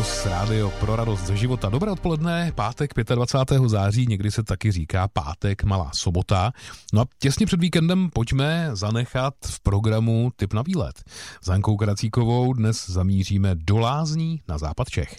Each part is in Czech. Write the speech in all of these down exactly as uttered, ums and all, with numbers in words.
Impuls, rádio pro radost ze života. Dobré odpoledne, pátek dvacátého pátého září, někdy se taky říká pátek, malá sobota. No a těsně před víkendem pojďme zanechat v programu tip na výlet. S Hankou Kracíkovou dnes zamíříme do Lázní na západ Čech.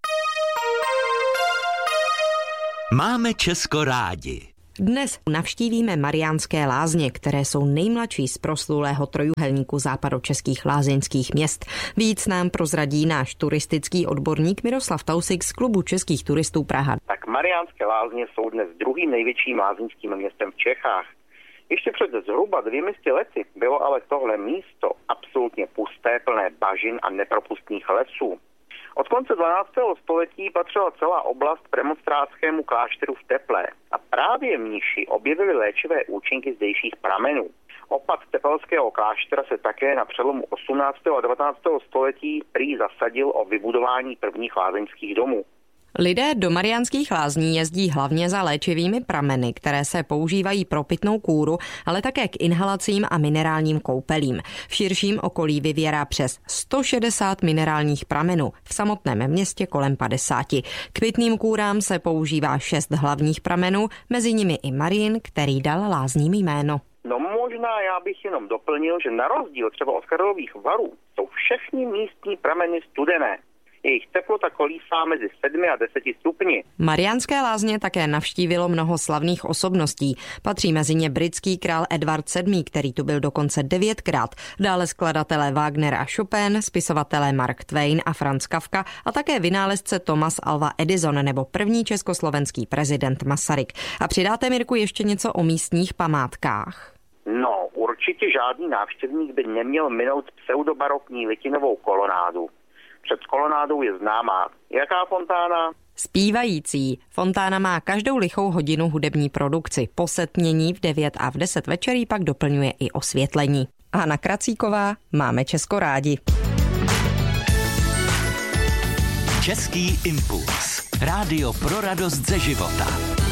Máme Česko rádi. Dnes navštívíme Mariánské Lázně, které jsou nejmladší z proslulého trojúhelníku západočeských lázeňských měst. Víc nám prozradí náš turistický odborník Miroslav Tausik z Klubu českých turistů Praha. Tak Mariánské Lázně jsou dnes druhým největším lázeňským městem v Čechách. Ještě před zhruba dvěmi sty lety bylo ale tohle místo absolutně pusté, plné bažin a nepropustných lesů. Od konce dvanáctého století patřila celá oblast premonstrátskému klášteru v Teplé a právě mniši objevili léčivé účinky zdejších pramenů. Opat tepelského kláštera se také na přelomu osmnáctého a devatenáctého století prý zasadil o vybudování prvních lázeňských domů. Lidé do Mariánských Lázní jezdí hlavně za léčivými prameny, které se používají pro pitnou kůru, ale také k inhalacím a minerálním koupelím. V širším okolí vyvěrá přes sto šedesát minerálních pramenů, v samotném městě kolem padesáti. K pitným kůrám se používá šest hlavních pramenů, mezi nimi i Marín, který dal Lázním jméno. No možná já bych jenom doplnil, že na rozdíl třeba od Karlových Varů jsou všechny místní prameny studené. Jejich teplota kolísá mezi sedmi a deseti stupni. Mariánské Lázně také navštívilo mnoho slavných osobností. Patří mezi ně britský král Edward sedmý, který tu byl dokonce devětkrát. Dále skladatelé Wagner a Chopin, spisovatelé Mark Twain a Franz Kafka a také vynálezce Thomas Alva Edison nebo první československý prezident Masaryk. A přidáte, Mirku, ještě něco o místních památkách? No, určitě žádný návštěvník by neměl minout pseudobarokní litinovou kolonádu. Před kolonádou je známá jaká fontána? Zpívající. Fontána má každou lichou hodinu hudební produkci. Po setmění v devět a v deset večerí pak doplňuje i osvětlení. Hana Kracíková, máme Česko rádi. Český impuls. Rádio pro radost ze života.